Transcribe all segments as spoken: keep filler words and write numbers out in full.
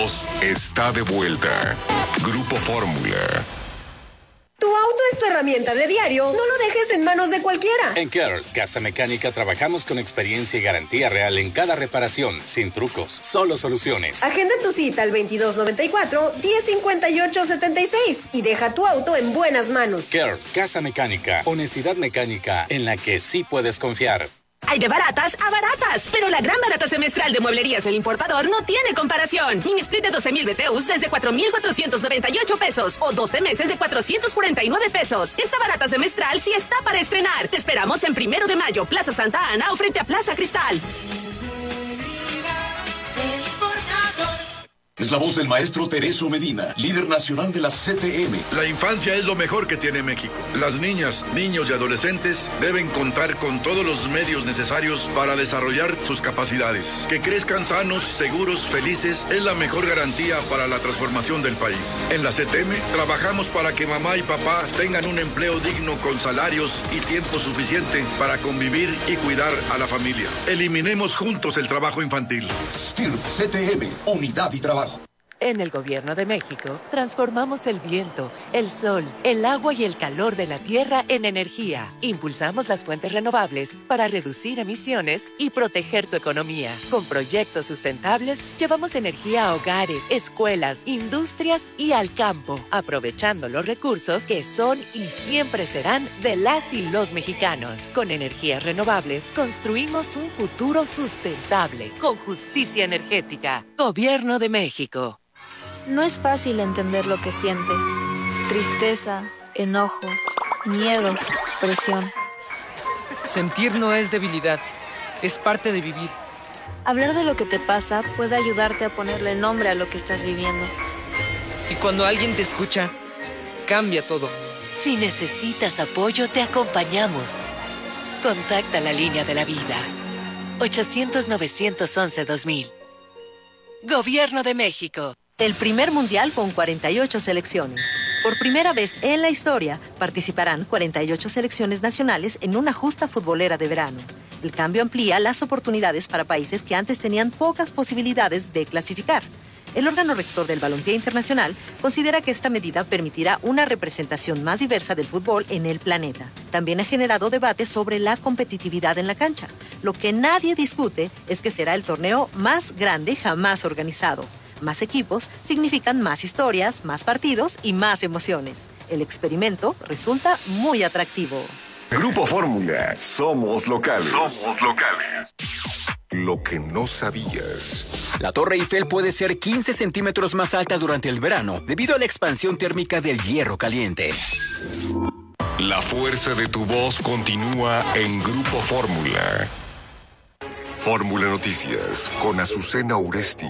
voz está de vuelta. Grupo Fórmula. Tu auto es tu herramienta de diario. No lo dejes en manos de cualquiera. En Cares Casa Mecánica trabajamos con experiencia y garantía real en cada reparación, sin trucos, solo soluciones. Agenda tu cita al veintidós noventa y cuatro, diez cincuenta y ocho setenta y seis y deja tu auto en buenas manos. Cares Casa Mecánica, honestidad mecánica en la que sí puedes confiar. Hay de baratas a baratas, pero la gran barata semestral de Mueblerías El Importador no tiene comparación. Mini split de doce mil B T Us desde cuatro mil cuatrocientos noventa y ocho pesos o doce meses de cuatrocientos cuarenta y nueve pesos. Esta barata semestral sí está para estrenar. Te esperamos en Primero de Mayo, Plaza Santa Ana o frente a Plaza Cristal. Es la voz del maestro Tereso Medina, líder nacional de la C T M. La infancia es lo mejor que tiene México. Las niñas, niños y adolescentes deben contar con todos los medios necesarios para desarrollar sus capacidades. Que crezcan sanos, seguros, felices es la mejor garantía para la transformación del país. En la C T M trabajamos para que mamá y papá tengan un empleo digno con salarios y tiempo suficiente para convivir y cuidar a la familia. Eliminemos juntos el trabajo infantil. S T I R P C T M, unidad y trabajo. En el Gobierno de México, transformamos el viento, el sol, el agua y el calor de la tierra en energía. Impulsamos las fuentes renovables para reducir emisiones y proteger tu economía. Con proyectos sustentables, llevamos energía a hogares, escuelas, industrias y al campo, aprovechando los recursos que son y siempre serán de las y los mexicanos. Con energías renovables, construimos un futuro sustentable, con justicia energética. Gobierno de México. No es fácil entender lo que sientes. Tristeza, enojo, miedo, presión. Sentir no es debilidad, es parte de vivir. Hablar de lo que te pasa puede ayudarte a ponerle nombre a lo que estás viviendo. Y cuando alguien te escucha, cambia todo. Si necesitas apoyo, te acompañamos. Contacta la línea de la vida. ochocientos, novecientos once, dos mil. Gobierno de México. El primer mundial con cuarenta y ocho selecciones. Por primera vez en la historia, participarán cuarenta y ocho selecciones nacionales en una justa futbolera de verano. El cambio amplía las oportunidades para países que antes tenían pocas posibilidades de clasificar. El órgano rector del Balompié Internacional considera que esta medida permitirá una representación más diversa del fútbol en el planeta. También ha generado debates sobre la competitividad en la cancha. Lo que nadie discute es que será el torneo más grande jamás organizado. Más equipos significan más historias, más partidos y más emociones. El experimento resulta muy atractivo. Grupo Fórmula, somos locales. Somos locales. Lo que no sabías. La Torre Eiffel puede ser quince centímetros más alta durante el verano debido a la expansión térmica del hierro caliente. La fuerza de tu voz continúa en Grupo Fórmula. Fórmula Noticias con Azucena Uresti.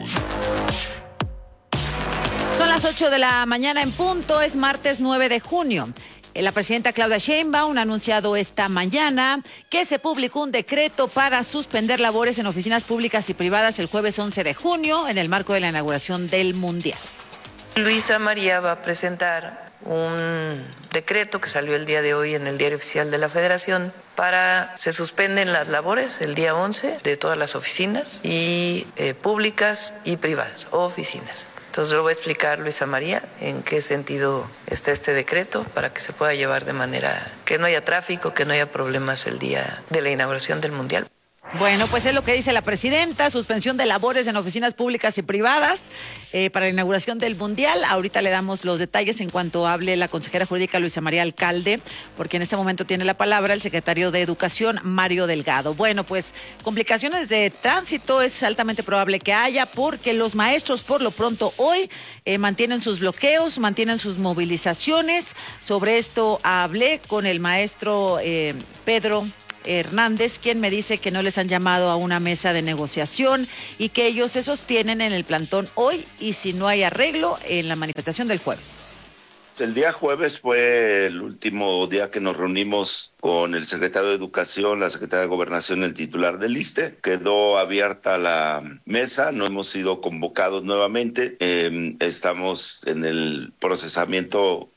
Son las ocho de la mañana en punto, es martes nueve de junio. La presidenta Claudia Sheinbaum ha anunciado esta mañana que se publicó un decreto para suspender labores en oficinas públicas y privadas el jueves once de junio en el marco de la inauguración del Mundial. Luisa María va a presentar un decreto que salió el día de hoy en el Diario Oficial de la Federación para se suspenden las labores el día once de todas las oficinas y eh, públicas y privadas, oficinas. Entonces lo va a explicar Luisa María en qué sentido está este decreto para que se pueda llevar de manera que no haya tráfico, que no haya problemas el día de la inauguración del Mundial. Bueno, pues es lo que dice la presidenta, suspensión de labores en oficinas públicas y privadas eh, para la inauguración del Mundial. Ahorita le damos los detalles en cuanto hable la consejera jurídica Luisa María Alcalde, porque en este momento tiene la palabra el secretario de Educación, Mario Delgado. Bueno, pues complicaciones de tránsito es altamente probable que haya, porque los maestros por lo pronto hoy eh, mantienen sus bloqueos, mantienen sus movilizaciones. Sobre esto hablé con el maestro eh, Pedro Hernández, quien me dice que no les han llamado a una mesa de negociación y que ellos se sostienen en el plantón hoy y si no hay arreglo en la manifestación del jueves. El día jueves fue el último día que nos reunimos con el secretario de Educación, la secretaria de Gobernación y el titular del ISSSTE. Quedó abierta la mesa, no hemos sido convocados nuevamente. Eh, estamos en el procesamiento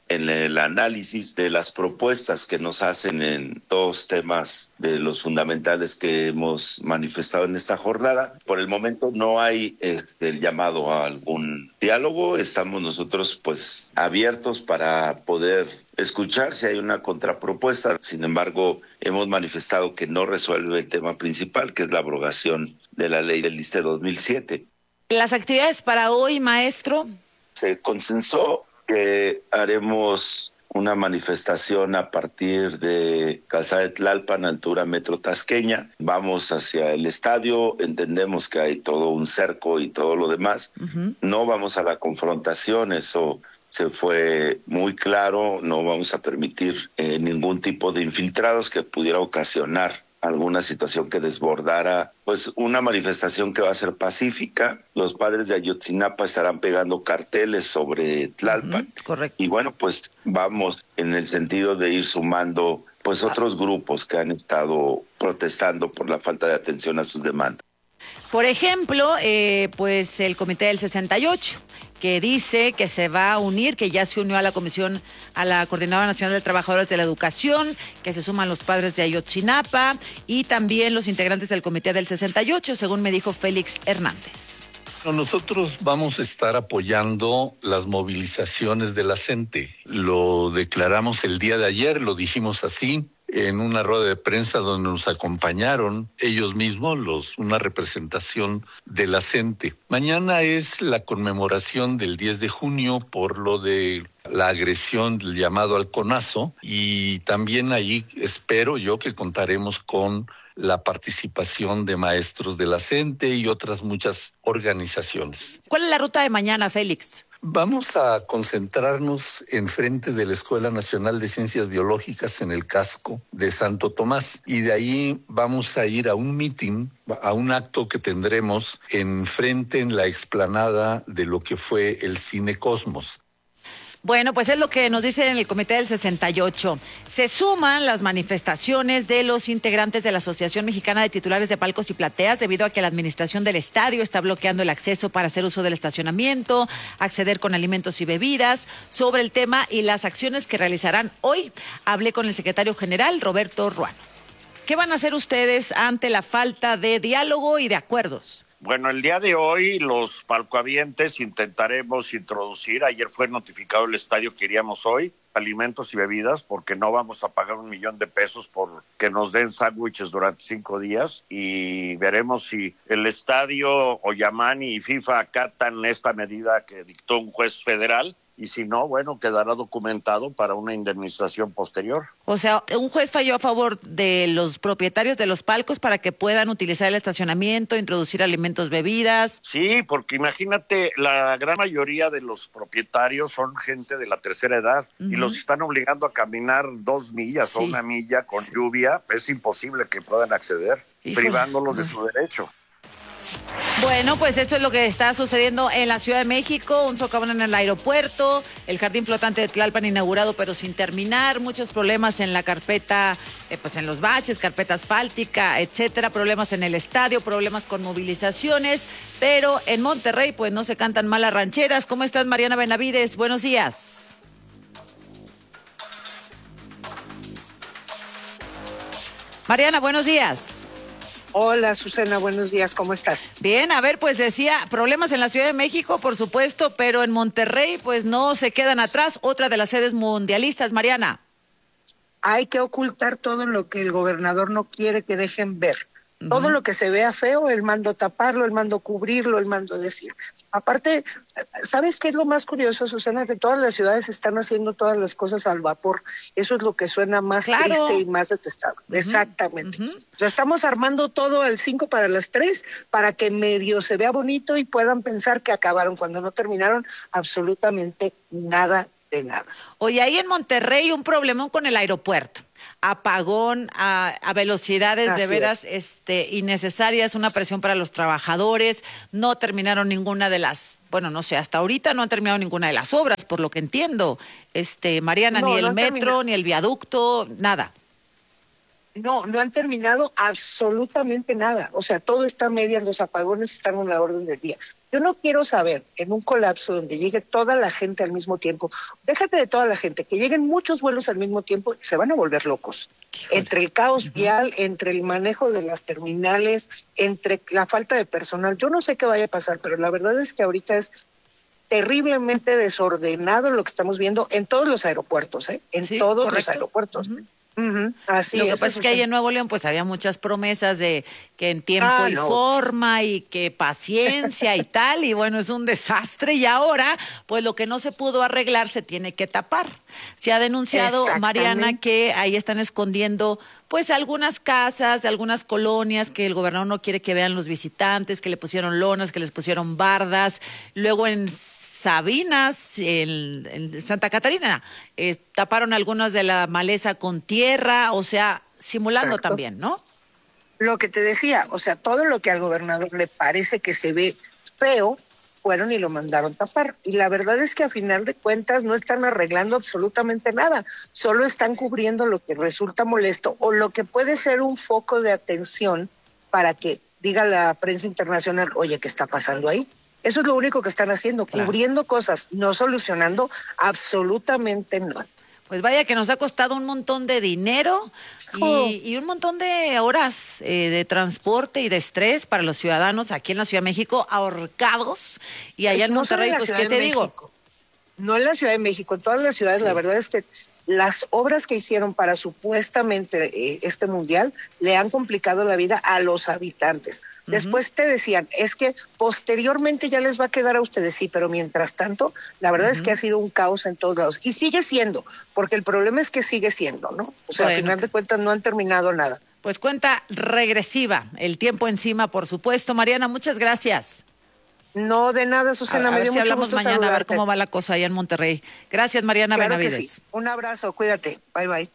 en el análisis de las propuestas que nos hacen en dos temas de los fundamentales que hemos manifestado en esta jornada. Por el momento no hay este, el llamado a algún diálogo. Estamos nosotros pues abiertos para poder escuchar si hay una contrapropuesta. Sin embargo, hemos manifestado que no resuelve el tema principal, que es la abrogación de la ley del ISSSTE dos mil siete. Las actividades para hoy, maestro. Se consensó que haremos una manifestación a partir de Calzada de Tlalpan, altura Metro Tasqueña. Vamos hacia el estadio, entendemos que hay todo un cerco y todo lo demás. Uh-huh. No vamos a la confrontación, eso se fue muy claro. No vamos a permitir eh, ningún tipo de infiltrados que pudiera ocasionar alguna situación que desbordara, pues una manifestación que va a ser pacífica. Los padres de Ayotzinapa estarán pegando carteles sobre Tlalpan. Uh-huh, correcto. Y bueno, pues vamos en el sentido de ir sumando pues otros grupos que han estado protestando por la falta de atención a sus demandas. Por ejemplo, eh, pues el Comité del sesenta y ocho, que dice que se va a unir, que ya se unió a la Comisión, a la Coordinadora Nacional de Trabajadores de la Educación, que se suman los padres de Ayotzinapa y también los integrantes del Comité del sesenta y ocho, según me dijo Félix Hernández. Nosotros vamos a estar apoyando las movilizaciones de la gente. Lo declaramos el día de ayer, lo dijimos así, en una rueda de prensa donde nos acompañaron ellos mismos, los, una representación de la gente. Mañana es la conmemoración del diez de junio por lo de la agresión del llamado halconazo, y también ahí espero yo que contaremos con la participación de maestros de la CENTE y otras muchas organizaciones. ¿Cuál es la ruta de mañana, Félix? Vamos a concentrarnos enfrente de la Escuela Nacional de Ciencias Biológicas en el casco de Santo Tomás, y de ahí vamos a ir a un meeting, a un acto que tendremos enfrente en la explanada de lo que fue el Cine Cosmos. Bueno, pues es lo que nos dicen en el Comité del sesenta y ocho. Se suman las manifestaciones de los integrantes de la Asociación Mexicana de Titulares de Palcos y Plateas debido a que la administración del estadio está bloqueando el acceso para hacer uso del estacionamiento, acceder con alimentos y bebidas. Sobre el tema y las acciones que realizarán hoy, hablé con el secretario general, Roberto Ruano. ¿Qué van a hacer ustedes ante la falta de diálogo y de acuerdos? Bueno, el día de hoy los palcohabientes intentaremos introducir, ayer fue notificado el estadio que iríamos hoy, alimentos y bebidas, porque no vamos a pagar un millón de pesos por que nos den sándwiches durante cinco días, y veremos si el estadio, Oyamani y FIFA acatan esta medida que dictó un juez federal, y si no, bueno, quedará documentado para una indemnización posterior. O sea, un juez falló a favor de los propietarios de los palcos para que puedan utilizar el estacionamiento, introducir alimentos, bebidas. Sí, porque imagínate, la gran mayoría de los propietarios son gente de la tercera edad, uh-huh, y los están obligando a caminar dos millas sí. o una milla con lluvia. Es imposible que puedan acceder, Híjole. privándolos de su derecho. Bueno, pues esto es lo que está sucediendo en la Ciudad de México, un socavón en el aeropuerto, el jardín flotante de Tlalpan inaugurado pero sin terminar, muchos problemas en la carpeta, eh, pues en los baches, carpeta asfáltica, etcétera, problemas en el estadio, problemas con movilizaciones, pero en Monterrey pues no se cantan malas rancheras. ¿Cómo estás, Mariana Benavides? Buenos días. Mariana, buenos días. Hola, Susana, buenos días, ¿cómo estás? Bien, a ver, pues decía, problemas en la Ciudad de México, por supuesto, pero en Monterrey, pues no se quedan atrás, otra de las sedes mundialistas, Mariana. Hay que ocultar todo lo que el gobernador no quiere que dejen ver. Uh-huh. Todo lo que se vea feo, él mando taparlo, él mando cubrirlo, él mando decir. Aparte, ¿sabes qué es lo más curioso, Susana? Que todas las ciudades están haciendo todas las cosas al vapor. Eso es lo que suena más claro. triste y más detestable. Uh-huh. Exactamente. Uh-huh. O sea, estamos armando todo al cinco para las tres para que medio se vea bonito y puedan pensar que acabaron cuando no terminaron absolutamente nada de nada. Oye, ahí en Monterrey un problemón con el aeropuerto. Apagón a, a velocidades Así de veras es. este, innecesarias, una presión para los trabajadores, no terminaron ninguna de las, bueno, no sé, hasta ahorita no han terminado ninguna de las obras, por lo que entiendo, este, Mariana, no, ni el no metro, terminado. Ni el viaducto, nada. No, no han terminado absolutamente nada. O sea, todo está a medias, los apagones están en la orden del día. Yo no quiero saber, en un colapso donde llegue toda la gente al mismo tiempo, déjate de toda la gente, que lleguen muchos vuelos al mismo tiempo, se van a volver locos. Híjole. Entre el caos vial, entre el manejo de las terminales, entre la falta de personal. Yo no sé qué vaya a pasar, pero la verdad es que ahorita es terriblemente desordenado lo que estamos viendo en todos los aeropuertos, ¿eh? En sí, todos correcto. Los aeropuertos. Uh-huh. Uh-huh. Así lo que es, pasa es que ahí en Nuevo León pues había muchas promesas de que en tiempo ah, y no. forma y que paciencia y tal, y bueno, es un desastre, y ahora pues lo que no se pudo arreglar se tiene que tapar. Se ha denunciado, Mariana, que ahí están escondiendo pues algunas casas, algunas colonias que el gobernador no quiere que vean los visitantes, que le pusieron lonas, que les pusieron bardas. Luego en Sabinas, en, en Santa Catarina, eh, taparon algunas de la maleza con tierra, o sea, simulando Exacto. también, ¿no? Lo que te decía, o sea, todo lo que al gobernador le parece que se ve feo, fueron y lo mandaron tapar. Y la verdad es que a final de cuentas no están arreglando absolutamente nada, solo están cubriendo lo que resulta molesto o lo que puede ser un foco de atención para que diga la prensa internacional, oye, ¿qué está pasando ahí? Eso es lo único que están haciendo, claro. Cubriendo cosas, no solucionando absolutamente nada. Pues vaya que nos ha costado un montón de dinero y, y un montón de horas eh, de transporte y de estrés para los ciudadanos aquí en la Ciudad de México, ahorcados, y allá en no Monterrey, en pues, ¿qué te digo? México. No en la Ciudad de México, en todas las ciudades, sí. La verdad es que las obras que hicieron para supuestamente eh, este mundial le han complicado la vida a los habitantes. Uh-huh. Después te decían, es que posteriormente ya les va a quedar a ustedes, sí, pero mientras tanto, la verdad uh-huh. es que ha sido un caos en todos lados. Y sigue siendo, porque el problema es que sigue siendo, ¿no? O sea, bueno. Al final de cuentas no han terminado nada. Pues cuenta regresiva, el tiempo encima, por supuesto. Mariana, muchas gracias. No, de nada, Susana, a, a me dio si mucho hablamos gusto mañana saludarte. A ver cómo va la cosa allá en Monterrey. Gracias, Mariana claro Benavides. Sí. Un abrazo, cuídate. Bye, bye.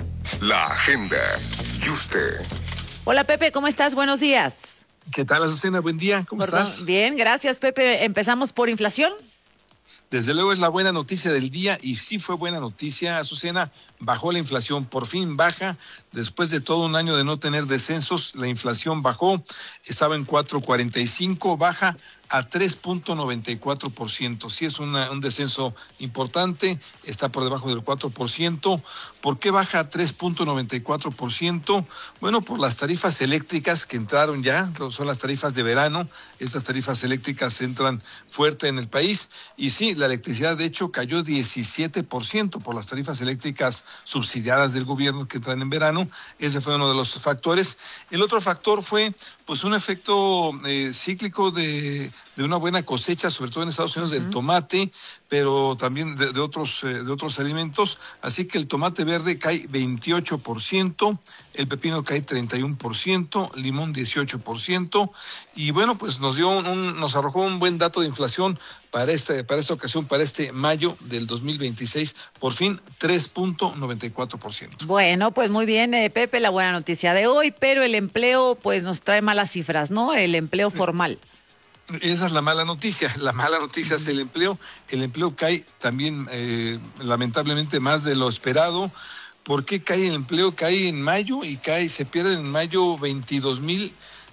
La agenda. Y usted. Hola, Pepe, ¿cómo estás? Buenos días. ¿Qué tal, Azucena? Buen día, ¿cómo Perdón. estás? Bien, gracias, Pepe. Empezamos por inflación. Desde luego es la buena noticia del día, y sí fue buena noticia, Azucena. Bajó la inflación, por fin baja. Después de todo un año de no tener descensos, la inflación bajó. Estaba en cuatro punto cuarenta y cinco, baja a tres punto noventa y cuatro por ciento. Sí es una, un descenso importante, está por debajo del cuatro por ciento. ¿Por qué baja a tres punto noventa y cuatro por ciento? Bueno, por las tarifas eléctricas que entraron ya, son las tarifas de verano. Estas tarifas eléctricas entran fuerte en el país, y sí, la electricidad de hecho cayó diecisiete por ciento por las tarifas eléctricas subsidiadas del gobierno que entran en verano. Ese fue uno de los factores. El otro factor fue pues un efecto eh, cíclico de de una buena cosecha, sobre todo en Estados Unidos, uh-huh. del tomate, pero también de, de otros eh, de otros alimentos. Así que el tomate verde cae veintiocho por ciento, el pepino cae treinta y uno por ciento, limón dieciocho por ciento, y bueno, pues nos dio un, un nos arrojó un buen dato de inflación para esta para esta ocasión, para este mayo del dos mil veintiséis, por fin tres punto noventa y cuatro por ciento. Bueno, pues muy bien, eh, Pepe, la buena noticia de hoy, pero el empleo pues nos trae malas cifras, ¿no? El empleo formal. Esa es la mala noticia. La mala noticia es el empleo. El empleo cae también, eh, lamentablemente, más de lo esperado. ¿Por qué cae el empleo? Cae en mayo y cae, se pierden en mayo veintidós mil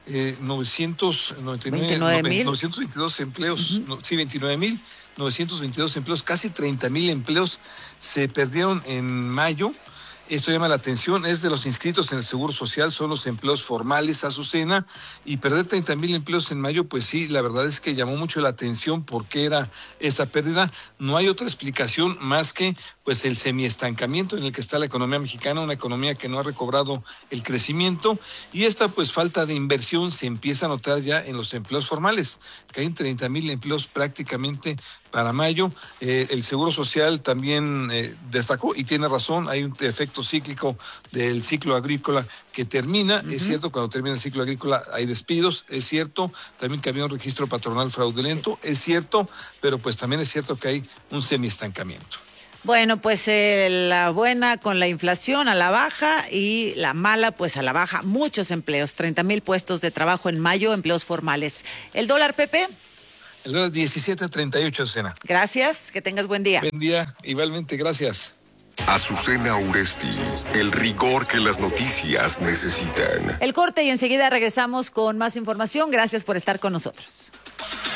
novecientos noventa y nueve, novecientos veintidós empleos. Uh-huh. no, sí, veintinueve mil novecientos veintidós empleos, casi treinta mil empleos se perdieron en mayo. Esto llama la atención, es de los inscritos en el Seguro Social, son los empleos formales, Azucena, y perder treinta mil empleos en mayo, pues sí, la verdad es que llamó mucho la atención por qué era esta pérdida. No hay otra explicación más que pues el semiestancamiento en el que está la economía mexicana, una economía que no ha recobrado el crecimiento, y esta pues falta de inversión se empieza a notar ya en los empleos formales, que hay treinta mil empleos prácticamente para mayo. Eh, el Seguro Social también eh, destacó, y tiene razón, hay un efecto cíclico del ciclo agrícola que termina. Uh-huh. Es cierto, cuando termina el ciclo agrícola hay despidos, es cierto, también que había un registro patronal fraudulento, es cierto, pero pues también es cierto que hay un semiestancamiento. Bueno, pues eh, la buena con la inflación a la baja y la mala pues a la baja. Muchos empleos, treinta mil puestos de trabajo en mayo, empleos formales. ¿El dólar, Pepe? El dólar diecisiete treinta y ocho, Cena. Gracias, que tengas buen día. Buen día, igualmente, gracias. Azucena Uresti, el rigor que las noticias necesitan. El corte y enseguida regresamos con más información. Gracias por estar con nosotros.